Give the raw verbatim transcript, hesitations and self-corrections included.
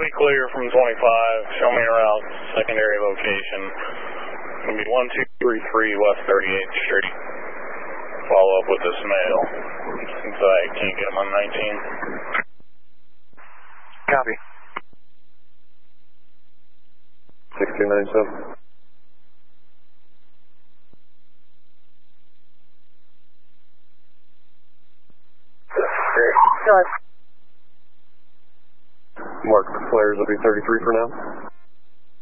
Copy, clear from twenty-five. Show me around secondary location. It's going to be one two three three West thirty-eighth Street. Follow up with this male, since I can't get him on nineteen. Copy. six two nine seven. Mark, flares will be thirty-three for now.